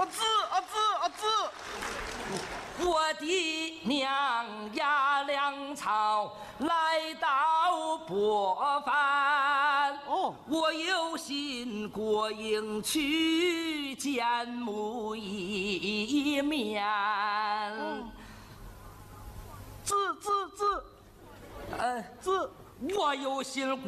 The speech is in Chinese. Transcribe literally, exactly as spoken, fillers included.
啊子啊子啊子！ 我的娘呀，粮草来到播饭， 哦， 我有心过营去见母一面。 哦，子子子， 呃， 子。 我有心。